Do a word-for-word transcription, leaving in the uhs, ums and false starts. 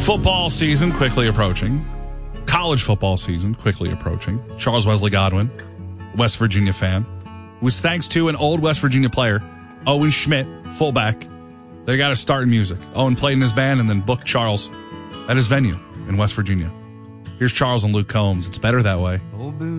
Football season quickly approaching. College football season quickly approaching. Charles Wesley Godwin, West Virginia fan, was thanks to an old West Virginia player, Owen Schmidt, fullback. They got to start in music. Owen played in his band and then booked Charles at his venue in West Virginia. Here's Charles and Luke Combs. It's better that way.